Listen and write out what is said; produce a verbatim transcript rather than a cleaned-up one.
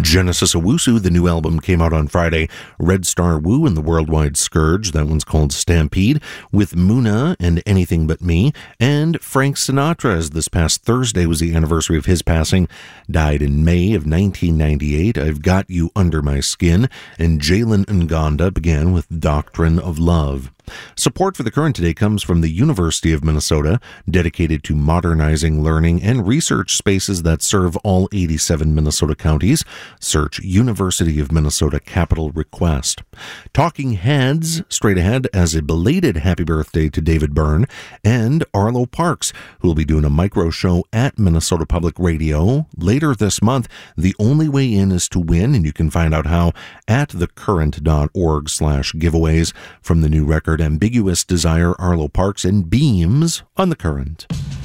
Genesis Owusu, the new album came out on Friday. Red Star Wu and the Worldwide Scourge, that one's called Stampede, with Muna and Anything But Me, and Frank Sinatra, as this past Thursday was the anniversary of his passing, died in May of nineteen ninety-eight, I've Got You Under My Skin, and Jalen Ngonda began with Doctrine of Love. Support for The Current today comes from the University of Minnesota, dedicated to modernizing learning and research spaces that serve all eighty-seven Minnesota counties. Search University of Minnesota Capital Request. Talking Heads, straight ahead as a belated happy birthday to David Byrne, and Arlo Parks, who will be doing a micro show at Minnesota Public Radio later this month. The only way in is to win, and you can find out how at thecurrent.org slash giveaways from the new record Ambiguous Desire, Arlo Parks, and Beams on The Current.